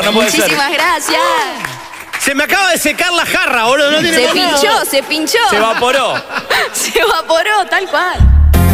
no puede ser. Muchísimas gracias. Se me acaba de secar la jarra, boludo. No tiene Se por qué. pinchó. Se evaporó. Se evaporó, tal cual.